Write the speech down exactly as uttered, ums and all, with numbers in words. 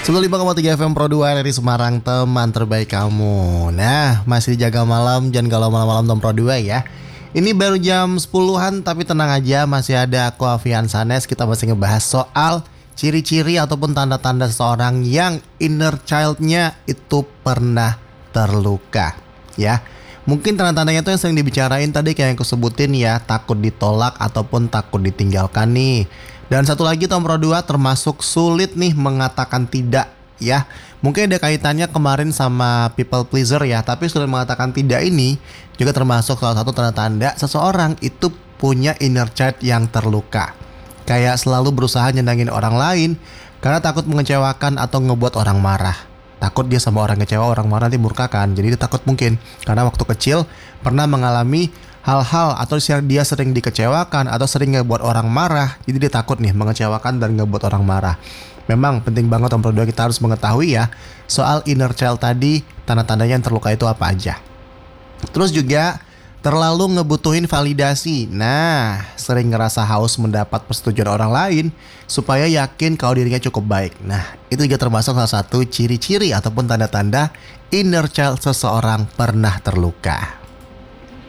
sembilan puluh lima koma tiga F M Pro dua dari Semarang, teman terbaik kamu. Nah, masih jaga malam, jangan galau malam-malam Tom Pro dua ya. Ini baru jam sepuluhan, tapi tenang aja, masih ada aku Avian Sanes. Kita masih ngebahas soal ciri-ciri ataupun tanda-tanda seseorang yang inner child-nya itu pernah terluka. Ya, mungkin tanda-tandanya itu yang sering dibicarain tadi kayak yang aku sebutin ya, takut ditolak ataupun takut ditinggalkan nih. Dan satu lagi Tom Pro dua termasuk sulit nih mengatakan tidak ya. Mungkin ada kaitannya kemarin sama people pleaser ya, tapi sulit mengatakan tidak ini juga termasuk salah satu tanda-tanda seseorang itu punya inner child yang terluka. Kayak selalu berusaha nyenangin orang lain karena takut mengecewakan atau ngebuat orang marah. Takut dia sama orang kecewa, orang marah nanti murka kan. Jadi dia takut mungkin karena waktu kecil pernah mengalami hal-hal atau dia sering dikecewakan atau sering ngebuat orang marah. Jadi dia takut nih mengecewakan dan ngebuat orang marah. Memang penting banget Tom Pro dua kita harus mengetahui ya soal inner child tadi, tanda-tandanya yang terluka itu apa aja. Terus juga terlalu ngebutuhin validasi. Nah, sering ngerasa haus mendapat persetujuan orang lain supaya yakin kalau dirinya cukup baik. Nah, itu juga termasuk salah satu ciri-ciri ataupun tanda-tanda inner child seseorang pernah terluka.